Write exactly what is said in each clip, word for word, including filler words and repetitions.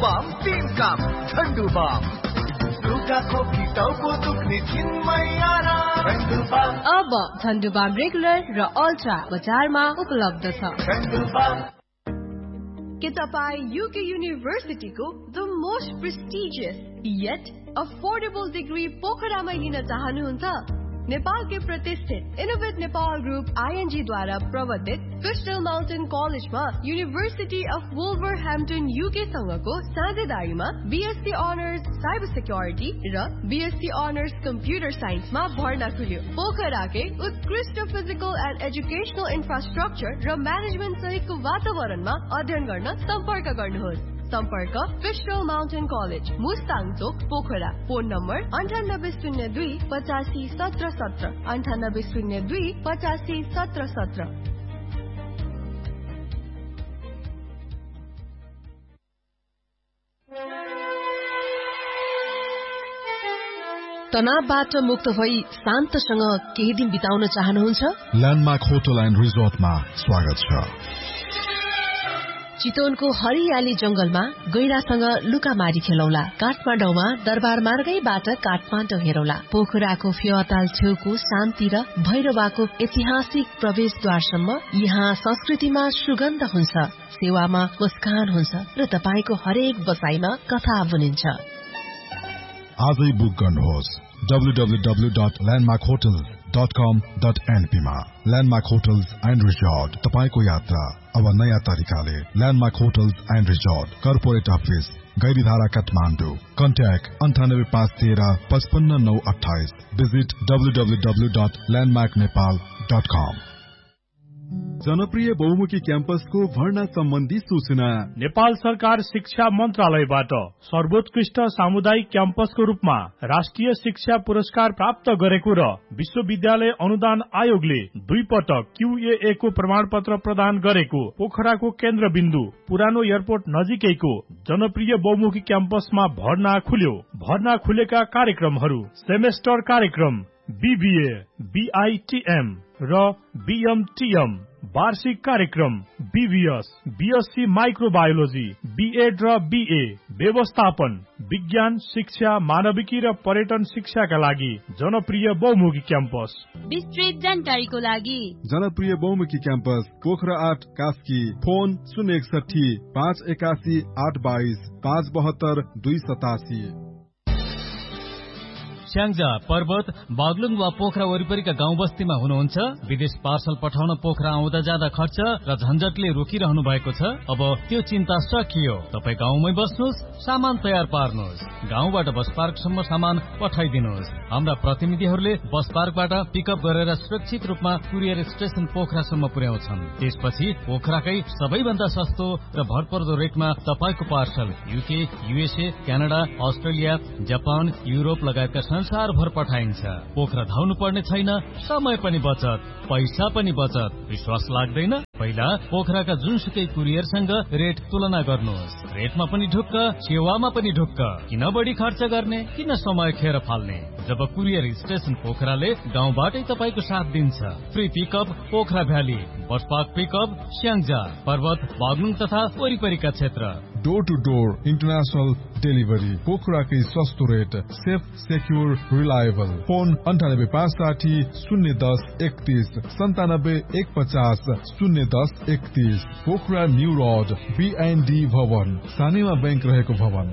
बाम तीन काम झंडू बाम रुगा खोकी टाउको दुख्ने छिनमै आराम झंडू बाम। अब झंडू बाम रेगुलर र अल्ट्रा बजारमा उपलब्ध छ। झंडू बाम। के तपाईँ UK युनिभर्सिटीको the most prestigious yet affordable degree पोखरामा लिन चाहनुहुन्छ? नेपाल के प्रतिष्ठित इनोवेट नेपाल ग्रुप आईएनजी द्वारा प्रवर्तित क्रिस्टल माउन्टेन कलेजमा university of वुल्भरह्याम्पटन UK सँगको साझेदारीमा BSc honours cyber security र बीएससी अनर्स कम्प्युटर साइन्समा भर्ना खुल्यो। पोखराकै उत्कृष्ट फिजिकल एन्ड एजुकेशनल इन्फ्रास्ट्रक्चर र म्यानेजमेन्ट सहितको वातावरणमा अध्ययन गर्न सम्पर्क गर्नुहोस्। सम्पर्क क्रिस्टल माउन्टेन कलेज मुस्ताङ चोक पोखरा। फोन नम्बर अन्ठानब्बे शून्य दुई पचासी सत्र सत्र अन्ठानब्बे शून्य दुई पचासी सत्र सत्र। तनावबाट मुक्त भई शान्तसँग केही दिन बिताउन चाहनुहुन्छ? ल्यान्डमार्क होटल एन्ड रिजोर्टमा स्वागत छ। चितवनको हरियाली जंगलमा गैरासँग लुकामारी खेलौला। काठमाडौँमा दरबार मार्गैबाट काठमाडौँ हेरौला। पोखराको फेवाताल छेउको शान्ति र भैरवाको ऐतिहासिक प्रवेशद्वारसम्म यहाँ संस्कृतिमा सुगन्ध हुन्छ, सेवामा मुस्कान हुन्छ र तपाईको हरेक बसाइमा कथा बुनिन्छ। आजै बुक गर्नुहोस् W W W dot landmark hotel dot कम डट एनपी मा। ल्यान्डमार्क होटल्स एन्ड रिजोर्ट, तपाईको यात्रा अब नयाँ तरिकाले। Landmark hotels and resort, corporate office, Gairidhara Kathmandu. Contact अन्ठानब्बे पाँच तेह्र पचपन्न नौ अठाइस। Visit W W W dot landmark Nepal dot कम। जनप्रिय बहुमुखी क्याम्पसको भर्ना सम्बन्धी सूचना नेपाल सरकार शिक्षा मन्त्रालयबाट सर्वोत्कृष्ट सामुदायिक क्याम्पसको रूपमा राष्ट्रिय शिक्षा पुरस्कार प्राप्त गरेको र विश्वविद्यालय अनुदान आयोगले दुई पटक क्यूएए को प्रमाण पत्र प्रदान गरेको पोखराको केन्द्रबिन्दु पुरानो एयरपोर्ट नजिकैको जनप्रिय बहुमुखी क्याम्पसमा भर्ना खुल्यो। भर्ना खुलेका कार्यक्रमहरू सेमेस्टर कार्यक्रम बीबीए, बीआईटीएम र बीएमटीएम, वार्षिक कार्यक्रम बीबीएस, बीएससी माइक्रोबायोलोजी, बीएड र बीए, व्यवस्थापन, विज्ञान शिक्षा, मानविकी र पर्यटन शिक्षाका लागि जनप्रिय बहुमुखी क्याम्पस। विस्तृत जानकारीको लागि जनप्रिय बहुमुखी क्याम्पस पोखरा आठ कास्की। फोन शून्य एकसठी पाँच एकासी आठ बाइस पाँच बहत्तर दुई सतासी। स्याङ्जा, पर्वत, बागलुङ वा पोखरा वरिपरिका गाउँ बस्तीमा हुनुहुन्छ? विदेश पार्सल पठाउन पोखरा आउँदा जाँदा खर्च र झन्झटले रोकिरहनु भएको छ? अब त्यो चिन्ता सकियो। तपाईँ गाउँमै बस्नुहोस्, सामान तयार पार्नुहोस्, गाउँबाट बस पार्कसम्म सामान पठाइदिनुहोस्। हाम्रा प्रतिनिधिहरूले बस पार्कबाट पिकअप गरेर सुरक्षित रूपमा कुरियर स्टेशन पोखरासम्म पुर्याउँछन्। त्यसपछि पोखराकै सबैभन्दा सस्तो र भरपर्दो रेटमा तपाईँको parcel UK, USA, Canada, Australia, Japan, Europe लगायतका संसारभर पठाइन्छ। पोखरा धाउनु पर्ने छैन, समय पनि बचत, पैसा पनि बचत। विश्वास लाग्दैन? पहिला पोखराका जुनसुकै कुरियरसँग रेट तुलना गर्नुहोस्। रेटमा पनि ढुक्क, सेवामा पनि ढुक्क। किन बढी खर्च गर्ने, किन समय खेर फाल्ने? जब कुरियर स्टेशन पोखराले गाउँबाटै तपाईँको साथ दिन्छ। Free pickup Pokhara valley, bus park pickup Syangja, पर्वत, बागलुङ तथा वरिपरिका क्षेत्र। Door two door international delivery, पोखराकै सस्तो rate, safe, secure, reliable. Phone अन्ठानब्बे पाँच साठी शून्य दस एकतीस सन्तानब्बे एक पचास शून्य दस एकतीस। पोखरा न्यू रोड, बीएनडी भवन, सानेमा बैंक रहेको भवन।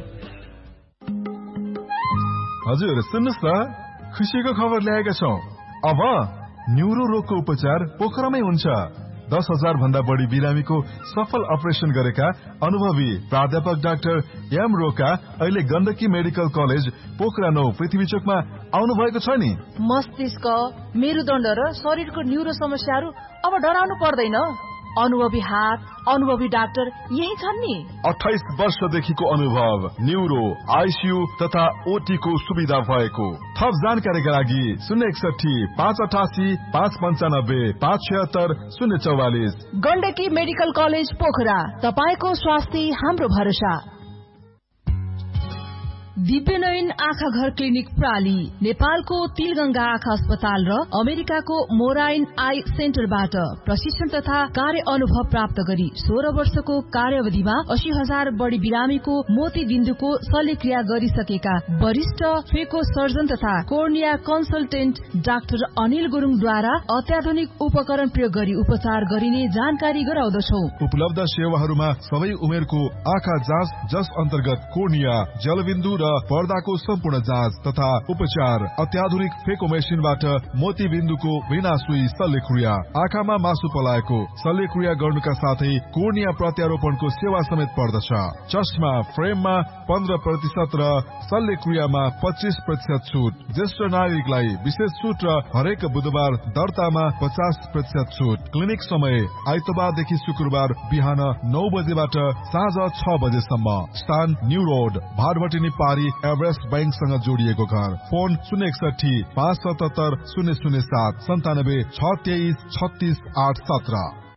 हजुर सुन्नुहोस् न, खुसीको खबर ल्याएका छौँ। अब न्युरो रोगको उपचार पोखरामै हुन्छ। दस हजार भन्दा बढी बिरामीको सफल अपरेसन गरेका अनुभवी प्राध्यापक डाक्टर एम रोका अहिले गण्डकी मेडिकल कलेज पोखरा नौ पृथ्वी चोकमा आउनु भएको छ नि। मस्तिष्क, मेरुदण्ड र शरीरको न्युरो समस्याहरू अब डराउनु पर्दैन। अनुभवी हात, अनुभवी डाक्टर यही छन् नि। अठाइस वर्षदेखिको अनुभव, न्युरो, आइसियू तथा ओटी को सुविधा भएको। थप जानकारीका लागि शून्य एकसठी पाँच अठासी पाँच पन्चानब्बे पाँच छिहत्तर शून्य चौवालिस। गण्डकी मेडिकल कलेज पोखरा, तपाईँको स्वास्थ्य हाम्रो भरोसा। दिव्यनयन आँखा घर क्लिनिक प्राली नेपालको तिलगंगा आँखा अस्पताल र अमेरिकाको मोराइन आई सेन्टरबाट प्रशिक्षण तथा कार्य अनुभव प्राप्त गरी सोह्र वर्षको कार्यावधिमा अस्सी हजार बढ़ी बिरामीको मोती बिन्दुको शल्यक्रिया गरिसकेका वरिष्ठ फेको सर्जन तथा कोर्निया कन्सल्टेन्ट डाक्टर अनिल गुरुङद्वारा अत्याधुनिक उपकरण प्रयोग गरी उपचार गरिने जानकारी गराउँदछौ। उपलब्ध सेवाहरूमा सबै उमेरको आँखा जाँच जस अन्तर्गत कोर्निया, जलबिन्दु र पर्दाको सम्पूर्ण जाँच तथा उपचार, अत्याधुनिक फेको मेसिनबाट मोती बिन्दुको बिना सुई शल्यक्रिया, आँखामा मासु पलाएको शल्यक्रिया गर्नुका साथै कोर्निया प्रत्यारोपणको सेवा समेत पर्दछ। चस्मा फ्रेममा पन्ध्र प्रतिशत र शल्यक्रियामा पच्चीस प्रतिशत छुट। ज्येष्ठ नागरिकलाई विशेष छुट र हरेक बुधबार दर्तामा पचास प्रतिशत छुट। क्लिनिक समय आइतबारदेखि शुक्रबार बिहान नौ बजेबाट साँझ छ बजेसम्म। स्थान न्यू रोड, भारभटिनी पारी, एभरेस्ट बैंकसँग जोडिएको घर। फोन शून्य एकसठी पाँच सतहत्तर शून्य शून्य सात सन्तानब्बे छ तेइस छत्तीस आठ सत्र।